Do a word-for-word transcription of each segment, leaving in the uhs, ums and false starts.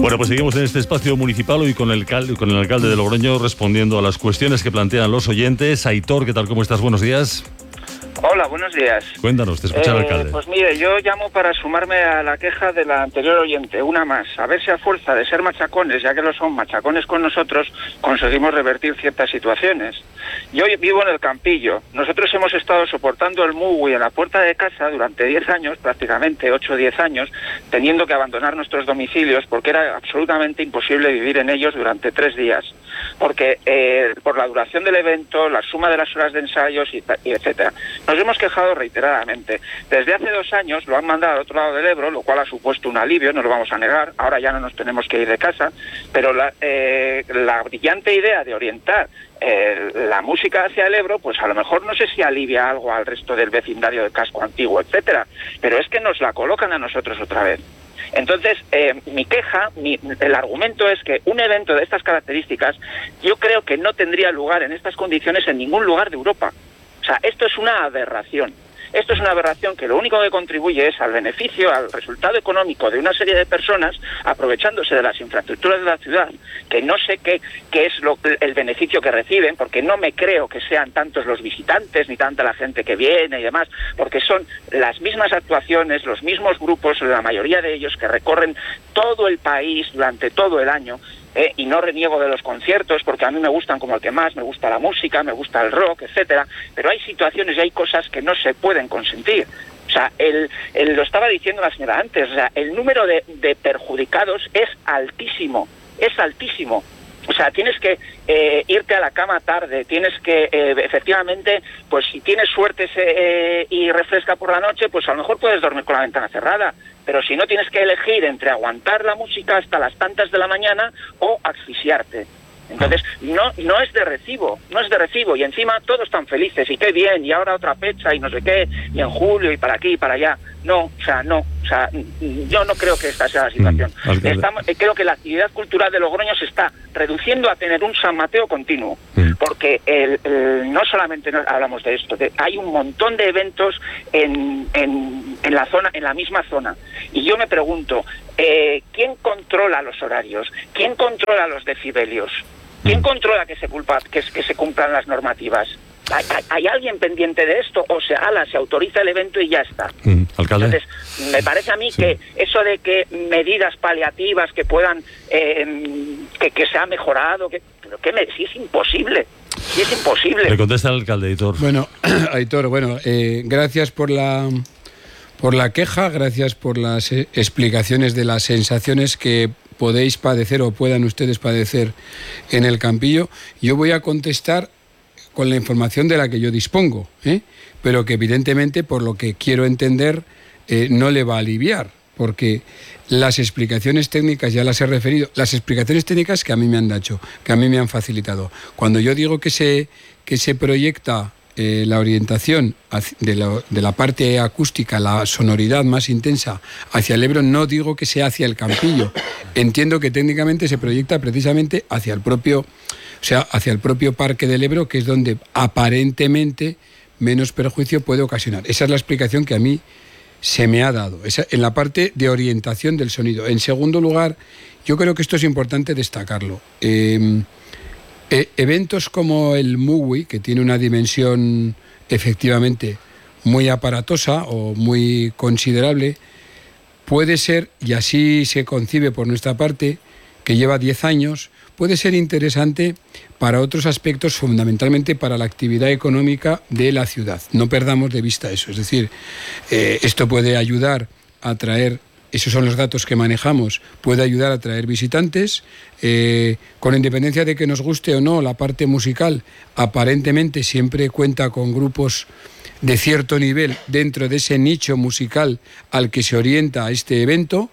Bueno, pues seguimos en este espacio municipal hoy con el, cal, con el alcalde de Logroño respondiendo a las cuestiones que plantean los oyentes. Aitor, ¿qué tal? ¿Cómo estás? Buenos días. Hola, buenos días. Cuéntanos, te escucha eh, el alcalde. Pues mire, yo llamo para sumarme a la queja de la anterior oyente, una más. A ver si a fuerza de ser machacones, ya que lo son machacones con nosotros, conseguimos revertir ciertas situaciones. Yo vivo en el Campillo. Nosotros hemos estado soportando el mugui en la puerta de casa durante diez años, prácticamente ocho o diez años, teniendo que abandonar nuestros domicilios porque era absolutamente imposible vivir en ellos durante tres días. Porque eh, por la duración del evento, la suma de las horas de ensayos, y, y etcétera. Nos hemos quejado reiteradamente. Desde hace dos años lo han mandado al otro lado del Ebro, lo cual ha supuesto un alivio, no lo vamos a negar. Ahora ya no nos tenemos que ir de casa, pero la, eh, la brillante idea de orientar eh, la música hacia el Ebro, pues a lo mejor no sé si alivia algo al resto del vecindario del casco antiguo, etcétera. Pero es que nos la colocan a nosotros otra vez. Entonces, eh, mi queja, mi, el argumento es que un evento de estas características, yo creo que no tendría lugar en estas condiciones en ningún lugar de Europa. O sea, esto es una aberración. Esto es una aberración que lo único que contribuye es al beneficio, al resultado económico de una serie de personas aprovechándose de las infraestructuras de la ciudad, que no sé qué, qué es lo, el beneficio que reciben, porque no me creo que sean tantos los visitantes ni tanta la gente que viene y demás, porque son las mismas actuaciones, los mismos grupos, la mayoría de ellos que recorren todo el país durante todo el año. Eh, y no reniego de los conciertos porque a mí me gustan como el que más, me gusta la música, me gusta el rock, etcétera, pero hay situaciones y hay cosas que no se pueden consentir. O sea, el, el, lo estaba diciendo la señora antes, o sea, el número de, de perjudicados es altísimo, es altísimo. O sea, tienes que eh, irte a la cama tarde, tienes que, eh, efectivamente, pues si tienes suerte eh, y refresca por la noche, pues a lo mejor puedes dormir con la ventana cerrada. Pero si no, tienes que elegir entre aguantar la música hasta las tantas de la mañana o asfixiarte. Entonces, no no es de recibo, no es de recibo. Y encima todos están felices, y qué bien, y ahora otra fecha, y no sé qué, y en julio, y para aquí, y para allá. No, o sea, no. O sea, yo no creo que esta sea la situación. Mm, Estamos, creo que la actividad cultural de Logroño se está reduciendo a tener un San Mateo continuo. Mm. Porque el, el, no solamente no hablamos de esto, de, hay un montón de eventos en, en, en la zona, en la misma zona. Y yo me pregunto, eh, ¿quién controla los horarios? ¿Quién controla los decibelios? ¿Quién controla que se, culpa, que, que se cumplan las normativas? ¿Hay, hay, ¿Hay alguien pendiente de esto? O se ala, se autoriza el evento y ya está. Mm, alcalde. Entonces, me parece a mí sí. que eso de que medidas paliativas que puedan, eh, que, que se ha mejorado, que, pero que me, si es imposible. Si es imposible. Le contesta el alcalde, Aitor. Bueno, Aitor, bueno, eh, gracias por la... por la queja, gracias por las eh, explicaciones de las sensaciones que podéis padecer o puedan ustedes padecer en el Campillo. Yo voy a contestar con la información de la que yo dispongo, ¿eh? pero que evidentemente, por lo que quiero entender, eh, no le va a aliviar, porque las explicaciones técnicas ya las he referido, las explicaciones técnicas que a mí me han dado, que a mí me han facilitado. Cuando yo digo que se, que se proyecta Eh, la orientación de la, de la parte acústica, la sonoridad más intensa hacia el Ebro, no digo que sea hacia el Campillo. Entiendo que técnicamente se proyecta precisamente hacia el propio, o sea, hacia el propio Parque del Ebro, que es donde aparentemente menos perjuicio puede ocasionar. Esa es la explicación que a mí se me ha dado, esa, en la parte de orientación del sonido. En segundo lugar, yo creo que esto es importante destacarlo. Eh, Eh, eventos como el mugui, que tiene una dimensión efectivamente muy aparatosa o muy considerable, puede ser, y así se concibe por nuestra parte, que lleva diez años, puede ser interesante para otros aspectos, fundamentalmente para la actividad económica de la ciudad. No perdamos de vista eso. Es decir, eh, esto puede ayudar a atraer, esos son los datos que manejamos, puede ayudar a atraer visitantes, eh, con independencia de que nos guste o no la parte musical, aparentemente siempre cuenta con grupos de cierto nivel dentro de ese nicho musical al que se orienta este evento.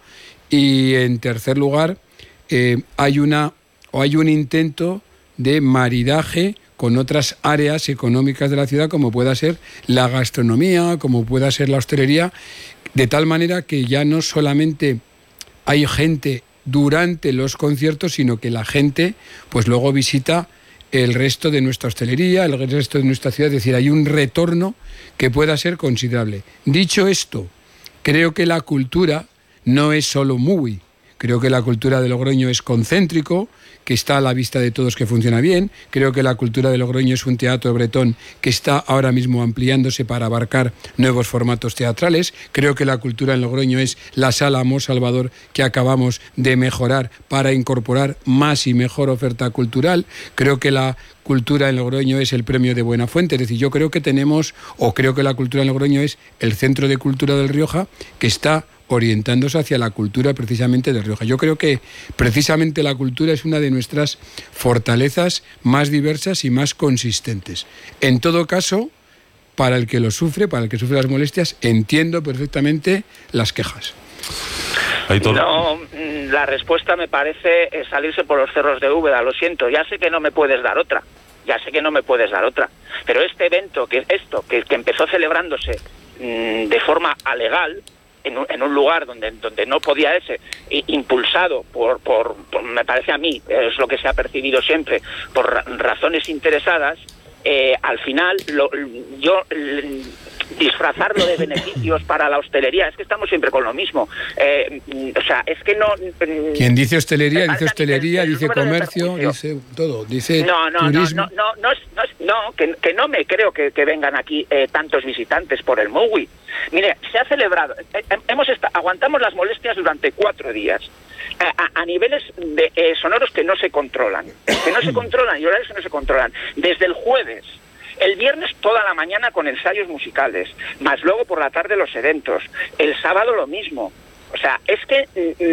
Y en tercer lugar, eh, hay una o hay un intento de maridaje con otras áreas económicas de la ciudad, como pueda ser la gastronomía, como pueda ser la hostelería, de tal manera que ya no solamente hay gente durante los conciertos, sino que la gente pues luego visita el resto de nuestra hostelería, el resto de nuestra ciudad. Es decir, hay un retorno que pueda ser considerable. Dicho esto, creo que la cultura no es solo mugui. Creo que la cultura de Logroño es concéntrico, que está a la vista de todos, que funciona bien. Creo que la cultura de Logroño es un teatro bretón que está ahora mismo ampliándose para abarcar nuevos formatos teatrales. Creo que la cultura en Logroño es la Sala Amor Salvador, que acabamos de mejorar para incorporar más y mejor oferta cultural. Creo que la cultura en Logroño es el premio de Buenafuente. Es decir, yo creo que tenemos, o creo que la cultura en Logroño es el Centro de Cultura del Rioja, que está orientándose hacia la cultura precisamente de Rioja. Yo creo que precisamente la cultura es una de nuestras fortalezas más diversas y más consistentes. En todo caso, para el que lo sufre, para el que sufre las molestias, entiendo perfectamente las quejas. No, la respuesta me parece salirse por los cerros de Úbeda, lo siento, ya sé que no me puedes dar otra, ya sé que no me puedes dar otra, pero este evento, que esto, que, que empezó celebrándose mmm, de forma alegal, En un, en un lugar donde donde no podía ese, impulsado por, por, por, me parece a mí, es lo que se ha percibido siempre, por ra razones interesadas, eh, al final lo, yo disfrazarlo de beneficios para la hostelería, es que estamos siempre con lo mismo. Eh, o sea, es que no... Quien dice hostelería, dice hostelería, dice comercio, dice todo, dice no, no, turismo. No, no, no, no, no, no que, que no me creo que, que vengan aquí eh, tantos visitantes por el Mugui. Mire, se ha celebrado, eh, hemos estado, aguantamos las molestias durante cuatro días. A, a niveles de, eh, sonoros que no se controlan, que no se controlan y horarios que no se controlan. Desde el jueves, el viernes toda la mañana con ensayos musicales, más luego por la tarde los eventos, el sábado lo mismo. O sea, es que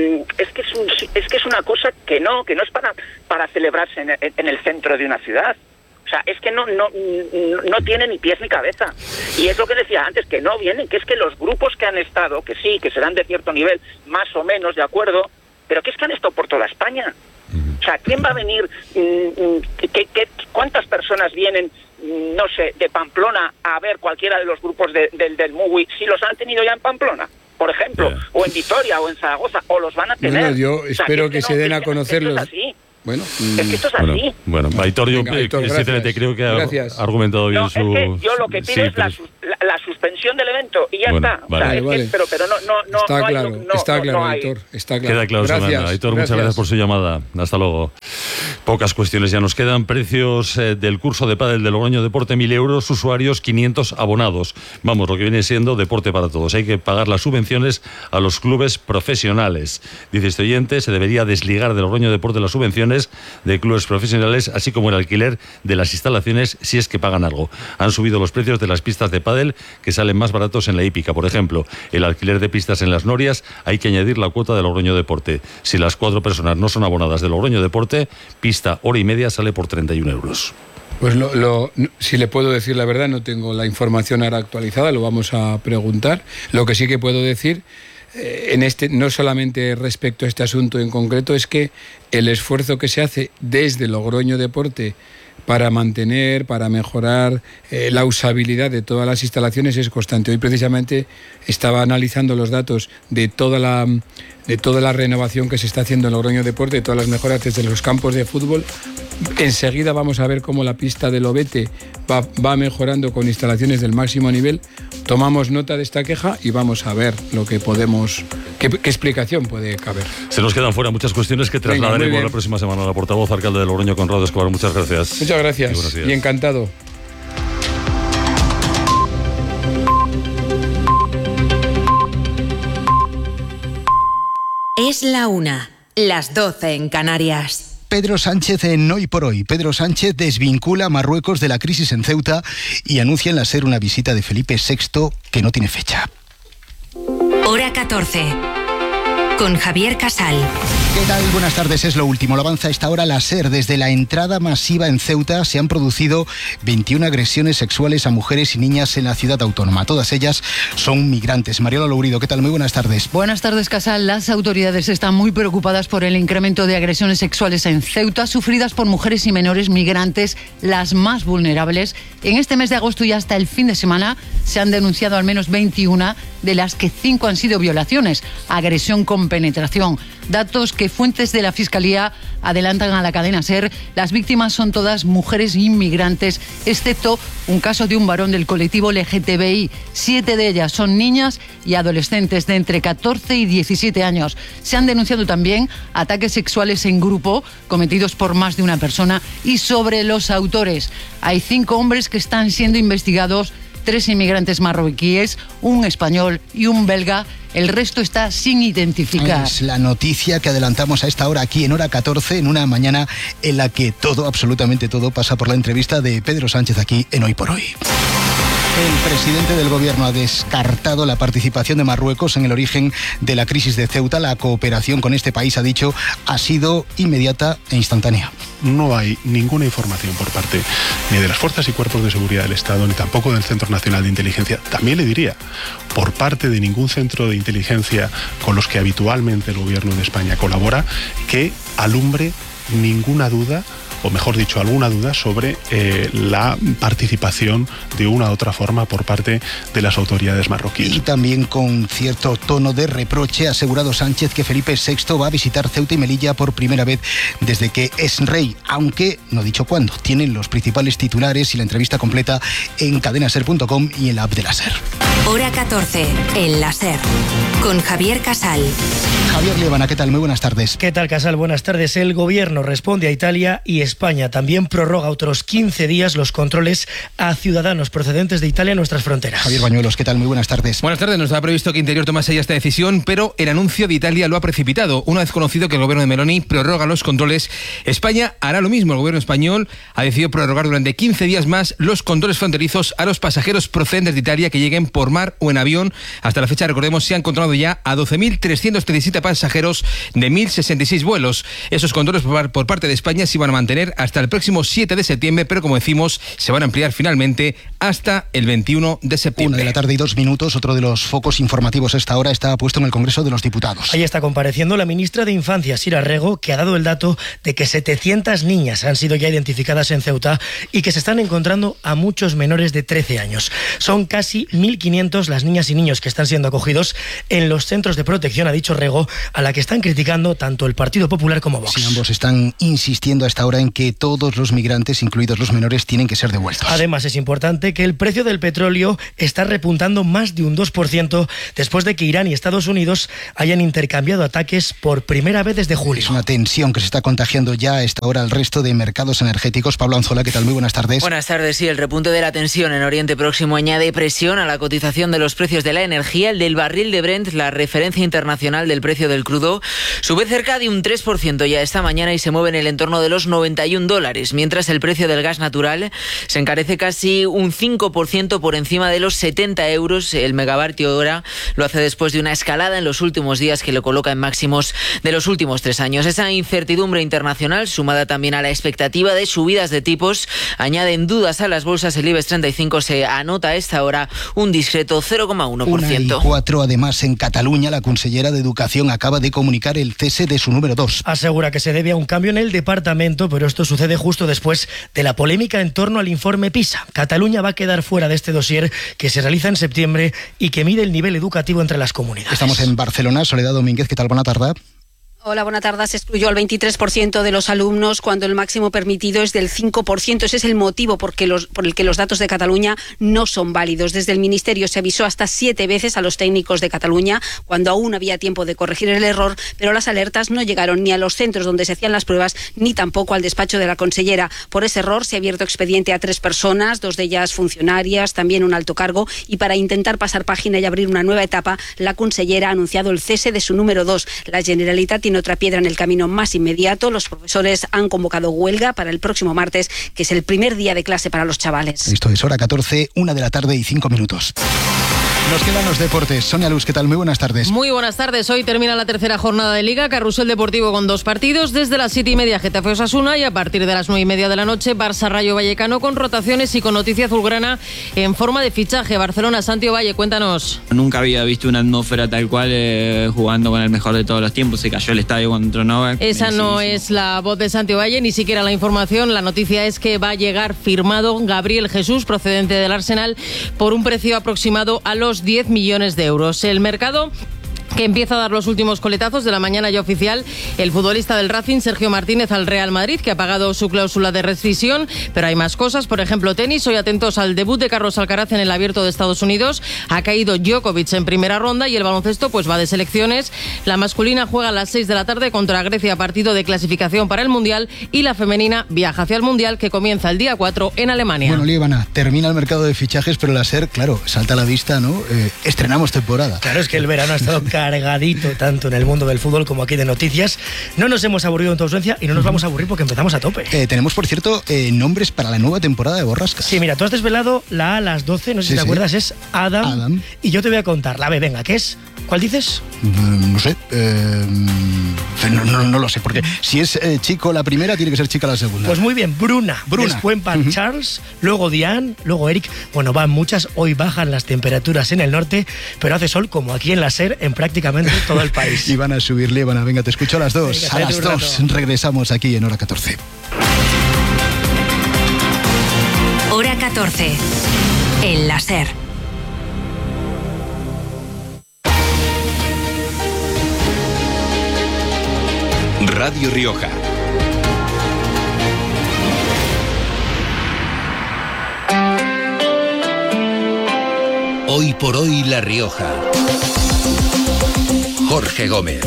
es que es, un, es que es una cosa que no que no es para para celebrarse en, en el centro de una ciudad. O sea, es que no, no, no tiene ni pies ni cabeza. Y es lo que decía antes, que no vienen, que es que los grupos que han estado, que sí, que serán de cierto nivel, más o menos, de acuerdo, pero que es que han estado por toda España. O sea, ¿quién va a venir? ¿Qué, qué, cuántas personas vienen, no sé, de Pamplona a ver cualquiera de los grupos de, de, del Mugui, si los han tenido ya en Pamplona, por ejemplo, yeah. o en Vitoria, o en Zaragoza, o los van a tener? Bueno, yo espero o sea, que, que, que se no, den a conocerlos. Es así. Bueno, es que esto es bueno, así. Bueno, Aitor, yo sinceramente creo que ha gracias. argumentado bien no, su... Es que yo lo que pido sí, es la, la, la suspensión del evento y ya bueno, está. Vale. O sea, vale, es vale. Que, pero, pero no, no, no, está no claro, hay, no, está no, claro, no Aitor, está claro. Queda claro, gracias, Aitor, gracias. muchas gracias por su llamada. Hasta luego. Pocas cuestiones ya nos quedan. Precios eh, del curso de pádel de Logroño Deporte, mil euros, usuarios, quinientos abonados. Vamos, lo que viene siendo deporte para todos. Hay que pagar las subvenciones a los clubes profesionales. Dice este oyente, se debería desligar de Logroño Deporte las subvenciones de clubes profesionales, así como el alquiler de las instalaciones, si es que pagan algo. Han subido los precios de las pistas de pádel, que salen más baratos en la hípica. Por ejemplo, el alquiler de pistas en las Norias, hay que añadir la cuota de Logroño Deporte. Si las cuatro personas no son abonadas de Logroño Deporte, pista hora y media sale por treinta y un euros. Pues lo, lo, si le puedo decir la verdad, no tengo la información ahora actualizada, lo vamos a preguntar. Lo que sí que puedo decir, eh, en este, no solamente respecto a este asunto en concreto, es que el esfuerzo que se hace desde Logroño Deporte para mantener, para mejorar eh, la usabilidad de todas las instalaciones es constante. Hoy precisamente estaba analizando los datos de toda la, de toda la renovación que se está haciendo en Logroño Deporte, de todas las mejoras desde los campos de fútbol. Enseguida vamos a ver cómo la pista del Obete va, va mejorando con instalaciones del máximo nivel. Tomamos nota de esta queja y vamos a ver lo que podemos, qué, qué explicación puede caber. Se nos quedan fuera muchas cuestiones que trasladaremos la próxima semana a la portavoz alcalde de Logroño, Conrado Escobar. Muchas gracias. Muchas gracias. Y, buenos días. Y encantado. Es la una, las doce en Canarias. Pedro Sánchez en Hoy por Hoy. Pedro Sánchez desvincula a Marruecos de la crisis en Ceuta y anuncia en la SER una visita de Felipe sexto que no tiene fecha. Hora catorce. Con Javier Casal. ¿Qué tal? Buenas tardes, es lo último. Lo avanza a esta hora la SER. Desde la entrada masiva en Ceuta se han producido veintiuna agresiones sexuales a mujeres y niñas en la ciudad autónoma. Todas ellas son migrantes. Mariola Lourido, ¿qué tal? Muy buenas tardes. Buenas tardes, Casal. Las autoridades están muy preocupadas por el incremento de agresiones sexuales en Ceuta, sufridas por mujeres y menores migrantes, las más vulnerables. En este mes de agosto y hasta el fin de semana se han denunciado al menos veintiuna de las que cinco han sido violaciones, agresión con penetración. Datos que fuentes de la Fiscalía adelantan a la cadena SER. Las víctimas son todas mujeres inmigrantes, excepto un caso de un varón del colectivo L G T B I. Siete de ellas son niñas y adolescentes de entre catorce y diecisiete años. Se han denunciado también ataques sexuales en grupo cometidos por más de una persona. Y sobre los autores, hay cinco hombres que están siendo investigados, tres inmigrantes marroquíes, un español y un belga. El resto está sin identificar. Es la noticia que adelantamos a esta hora aquí en Hora catorce, en una mañana en la que todo, absolutamente todo, pasa por la entrevista de Pedro Sánchez aquí en Hoy por Hoy. El presidente del gobierno ha descartado la participación de Marruecos en el origen de la crisis de Ceuta. La cooperación con este país, ha dicho, ha sido inmediata e instantánea. No hay ninguna información por parte ni de las fuerzas y cuerpos de seguridad del Estado, ni tampoco del Centro Nacional de Inteligencia. También le diría, por parte de ningún centro de inteligencia con los que habitualmente el gobierno de España colabora, que alumbre ninguna duda, o mejor dicho, alguna duda sobre eh, la participación de una u otra forma por parte de las autoridades marroquíes. Y también con cierto tono de reproche ha asegurado Sánchez que Felipe sexto va a visitar Ceuta y Melilla por primera vez desde que es rey, aunque no ha dicho cuándo. Tienen los principales titulares y la entrevista completa en cadena ser punto com y en la app de la SER. Hora catorce, en la SER, con Javier Casal. Javier Liébana, ¿qué tal? Muy buenas tardes. ¿Qué tal, Casal? Buenas tardes. El gobierno responde a Italia y España también prorroga otros quince días los controles a ciudadanos procedentes de Italia en nuestras fronteras. Javier Bañuelos, ¿qué tal? Muy buenas tardes. Buenas tardes. No estaba previsto que Interior tomase ya esta decisión, pero el anuncio de Italia lo ha precipitado. Una vez conocido que el gobierno de Meloni prorroga los controles, España hará lo mismo. El gobierno español ha decidido prorrogar durante quince días más los controles fronterizos a los pasajeros procedentes de Italia que lleguen por mar o en avión. Hasta la fecha, recordemos, se han controlado ya a doce mil trescientos treinta y siete pasajeros de mil sesenta y seis vuelos. Esos controles por parte de España se van a mantener hasta el próximo siete de septiembre, pero como decimos, se van a ampliar finalmente hasta el veintiuno de septiembre. Una de la tarde y dos minutos. Otro de los focos informativos a esta hora está puesto en el Congreso de los Diputados. Ahí está compareciendo la ministra de Infancia, Sira Rego, que ha dado el dato de que setecientas niñas han sido ya identificadas en Ceuta y que se están encontrando a muchos menores de trece años. Son casi mil quinientos las niñas y niños que están siendo acogidos en los centros de protección, ha dicho Rego, a la que están criticando tanto el Partido Popular como Vox. Sí, ambos están insistiendo a esta hora en que todos los migrantes, incluidos los menores, tienen que ser devueltos. Además, es importante que el precio del petróleo está repuntando más de un dos por ciento después de que Irán y Estados Unidos hayan intercambiado ataques por primera vez desde julio. Es una tensión que se está contagiando ya a esta hora al resto de mercados energéticos. Pablo Anzola, ¿qué tal? Muy buenas tardes. Buenas tardes. Sí, el repunte de la tensión en Oriente Próximo añade presión a la cotización de los precios de la energía. El del barril de Brent, la referencia internacional del precio del crudo, sube cerca de un tres por ciento ya esta mañana y se mueve en el entorno de los noventa y un dólares, mientras el precio del gas natural se encarece casi un cinco por ciento por encima de los setenta euros el megavatio hora. Lo hace después de una escalada en los últimos días que lo coloca en máximos de los últimos tres años. Esa incertidumbre internacional, sumada también a la expectativa de subidas de tipos, añaden dudas a las bolsas. El IBEX treinta y cinco se anota a esta hora un discreto cero coma uno por ciento. Una y cuatro, además, en Cataluña, la consellera de Educación acaba de comunicar el cese de su número dos. Asegura que se debe a un cambio en el departamento, pero esto sucede justo después de la polémica en torno al informe PISA. Cataluña va a quedar fuera de este dossier que se realiza en septiembre y que mide el nivel educativo entre las comunidades. Estamos en Barcelona. Soledad Domínguez, ¿qué tal? Buena tarde. Hola, buena tarde. Se excluyó al veintitrés por ciento de los alumnos cuando el máximo permitido es del cinco por ciento. Ese es el motivo por, que los, por el que los datos de Cataluña no son válidos. Desde el Ministerio se avisó hasta siete veces a los técnicos de Cataluña cuando aún había tiempo de corregir el error, pero las alertas no llegaron ni a los centros donde se hacían las pruebas ni tampoco al despacho de la consellera. Por ese error se ha abierto expediente a tres personas, dos de ellas funcionarias, también un alto cargo, y para intentar pasar página y abrir una nueva etapa, la consellera ha anunciado el cese de su número dos. La Generalitat tiene otra piedra en el camino más inmediato. Los profesores han convocado huelga para el próximo martes, que es el primer día de clase para los chavales. Esto es Hora catorce, una de la tarde y cinco minutos. Nos quedan los deportes. Sonia Luz, ¿qué tal? Muy buenas tardes. Muy buenas tardes. Hoy termina la tercera jornada de Liga. Carrusel Deportivo con dos partidos. Desde las siete y media, Getafe Osasuna, y a partir de las nueve y media de la noche, Barça Rayo Vallecano, con rotaciones y con noticia azulgrana en forma de fichaje. Barcelona, Santi Valle, cuéntanos. Nunca había visto una atmósfera tal cual eh, jugando con el mejor de todos los tiempos. Se cayó el estadio cuando entró Novak. Esa no es la voz de Santi Valle, ni siquiera la información. La noticia es que va a llegar firmado Gabriel Jesús, procedente del Arsenal, por un precio aproximado a los unos diez millones de euros. El mercado que empieza a dar los últimos coletazos de la mañana ya oficial, el futbolista del Racing, Sergio Martínez, al Real Madrid, que ha pagado su cláusula de rescisión, pero hay más cosas, por ejemplo, tenis. Hoy atentos al debut de Carlos Alcaraz en el Abierto de Estados Unidos. Ha caído Djokovic en primera ronda y el baloncesto pues va de selecciones. La masculina juega a las seis de la tarde contra Grecia, partido de clasificación para el Mundial, y la femenina viaja hacia el Mundial, que comienza el día cuatro en Alemania. Bueno, Líbana, termina el mercado de fichajes, pero la SER, claro, salta a la vista, ¿no? Eh, estrenamos temporada. Claro, es que el verano ha estado cargadito tanto en el mundo del fútbol como aquí de noticias. No nos hemos aburrido en tu ausencia y no nos vamos a aburrir porque empezamos a tope. Eh, tenemos, por cierto, eh, nombres para la nueva temporada de Borrascas. Sí, mira, tú has desvelado la A a las doce, no sé Sí, si te sí. acuerdas, es Adam, Adam. Y yo te voy a contar la B, venga, ¿qué es? ¿Cuál dices? Mm, no sé. Eh, no, no, no lo sé, porque si es eh, chico la primera, tiene que ser chica la segunda. Pues muy bien, Bruna. Bruna. Después van Uh-huh. Charles, luego Diane, luego Eric. Bueno, van muchas. Hoy bajan las temperaturas en el norte, pero hace sol como aquí en la SER en prácticamente todo el país. Y van a subir, Líbana. Venga, te escucho a las dos. Venga, a las espérate un dos rato. regresamos aquí en Hora catorce. Hora catorce. En la SER. Radio Rioja. Hoy por hoy La Rioja. Jorge Gómez.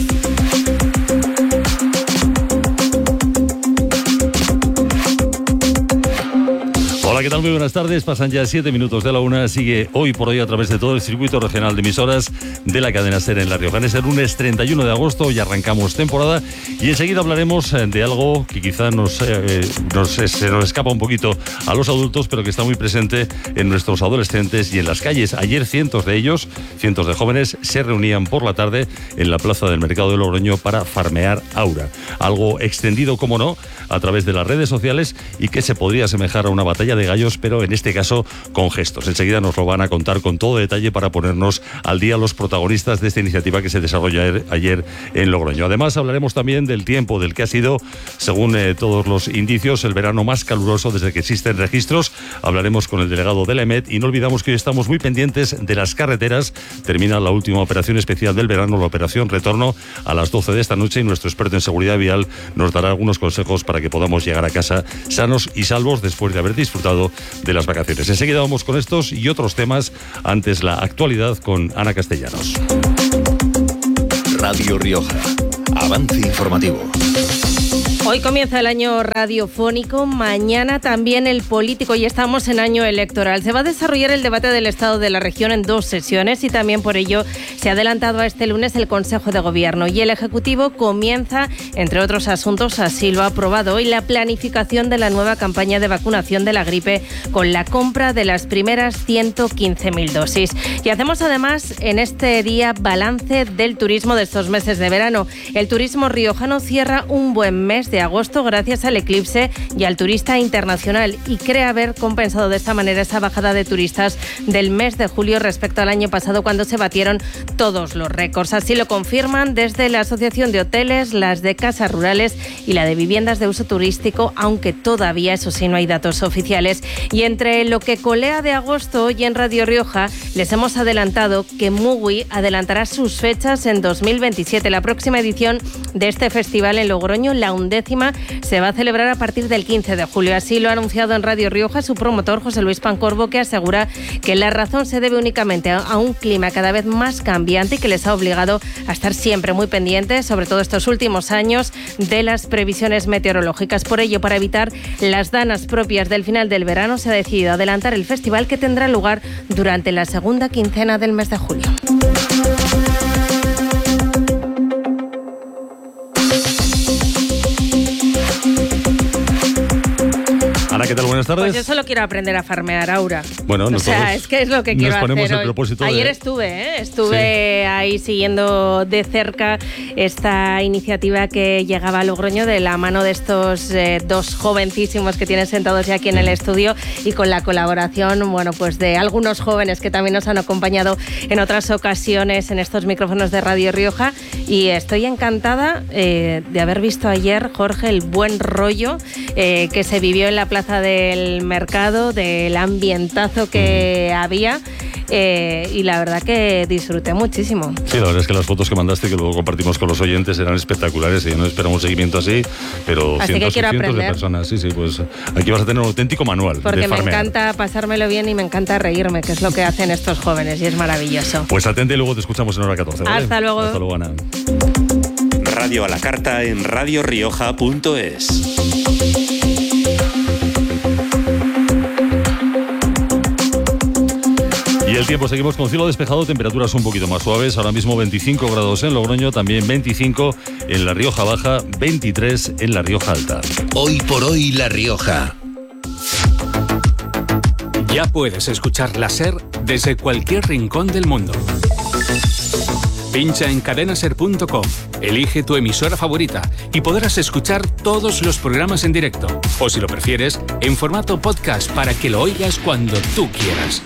Hola, ¿qué tal? Muy buenas tardes. Pasan ya siete minutos de la una. Sigue Hoy por Hoy a través de todo el circuito regional de emisoras de la cadena SER en La Rioja. Es el lunes treinta y uno de agosto y arrancamos temporada. Y enseguida hablaremos de algo que quizá nos, eh, nos, se nos escapa un poquito a los adultos, pero que está muy presente en nuestros adolescentes y en las calles. Ayer cientos de ellos, cientos de jóvenes, se reunían por la tarde en la plaza del Mercado de Logroño para farmear aura. Algo extendido, como no, a través de las redes sociales y que se podría asemejar a una batalla de gallos, pero en este caso con gestos. Enseguida nos lo van a contar con todo detalle para ponernos al día los protagonistas de esta iniciativa que se desarrolló ayer, ayer en Logroño. Además, hablaremos también del tiempo, del que ha sido, según eh, todos los indicios, el verano más caluroso desde que existen registros. Hablaremos con el delegado de la EMET y no olvidamos que hoy estamos muy pendientes de las carreteras. Termina la última operación especial del verano, la operación Retorno, a las doce de esta noche, y nuestro experto en seguridad vial nos dará algunos consejos para que podamos llegar a casa sanos y salvos después de haber disfrutado de las vacaciones. Enseguida vamos con estos y otros temas. Antes, la actualidad con Ana Castellanos. Radio Rioja. Avance informativo. Hoy comienza el año radiofónico, mañana también el político y estamos en año electoral. Se va a desarrollar el debate del estado de la región en dos sesiones y también por ello se ha adelantado a este lunes el Consejo de Gobierno y el Ejecutivo comienza, entre otros asuntos, así lo ha aprobado hoy, la planificación de la nueva campaña de vacunación de la gripe con la compra de las primeras ciento quince mil dosis. Y hacemos además en este día balance del turismo de estos meses de verano. El turismo riojano cierra un buen mes de agosto gracias al eclipse y al turista internacional y cree haber compensado de esta manera esa bajada de turistas del mes de julio respecto al año pasado cuando se batieron todos los récords. Así lo confirman desde la Asociación de Hoteles, las de Casas Rurales y la de Viviendas de Uso Turístico, aunque todavía, eso sí, no hay datos oficiales. Y entre lo que colea de agosto, hoy en Radio Rioja les hemos adelantado que Mugui adelantará sus fechas en dos mil veintisiete. La próxima edición de este festival en Logroño, la undécima, se va a celebrar a partir del quince de julio. Así lo ha anunciado en Radio Rioja su promotor José Luis Pancorbo, que asegura que la razón se debe únicamente a un clima cada vez más cambiante y que les ha obligado a estar siempre muy pendientes, sobre todo estos últimos años, de las previsiones meteorológicas. Por ello, para evitar las danas propias del final del verano, se ha decidido adelantar el festival, que tendrá lugar durante la segunda quincena del mes de julio. Ana, ¿qué tal? Buenas tardes. Pues yo solo quiero aprender a farmear aura. Bueno, o sea, es que es lo que quiero nos ponemos hacer el hoy. propósito Ayer de... estuve, ¿eh? estuve sí. ahí siguiendo de cerca esta iniciativa que llegaba a Logroño de la mano de estos eh, dos jovencísimos que tienen sentados ya aquí en el estudio y con la colaboración, bueno, pues de algunos jóvenes que también nos han acompañado en otras ocasiones en estos micrófonos de Radio Rioja, y estoy encantada eh, de haber visto ayer, Jorge, el buen rollo eh, que se vivió en la plaza del mercado, del ambientazo que había. Eh, y la verdad que disfruté muchísimo. Sí, la verdad es que las fotos que mandaste, que luego compartimos con los oyentes, eran espectaculares y no esperamos un seguimiento así, pero así cientos que quiero y cientos aprender. de personas. Sí, sí, pues aquí vas a tener un auténtico manual. Porque de me farmear. encanta pasármelo bien y me encanta reírme, que es lo que hacen estos jóvenes y es maravilloso. Pues atente y luego te escuchamos en hora catorce. ¿vale? Hasta luego. Hasta luego, Ana. Radio a la carta en radio rioja punto es. Y el tiempo, seguimos con cielo despejado, temperaturas un poquito más suaves. Ahora mismo veinticinco grados en Logroño, también veinticinco en La Rioja Baja, veintitrés en La Rioja Alta. Hoy por hoy La Rioja. Ya puedes escuchar la SER desde cualquier rincón del mundo. Pincha en cadena ser punto com, elige tu emisora favorita y podrás escuchar todos los programas en directo. O si lo prefieres, en formato podcast para que lo oigas cuando tú quieras.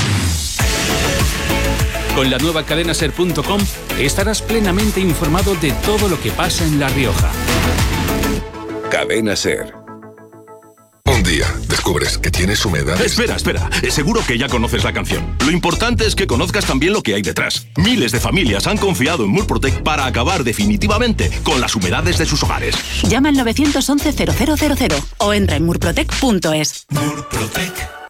Con la nueva cadena ser punto com estarás plenamente informado de todo lo que pasa en La Rioja. Cadena Ser. Un día descubres que tienes humedad. Espera, espera. Seguro que ya conoces la canción. Lo importante es que conozcas también lo que hay detrás. Miles de familias han confiado en Murprotec para acabar definitivamente con las humedades de sus hogares. Llama al nueve once cero cero cero cero o entra en murprotec punto es. Murprotec.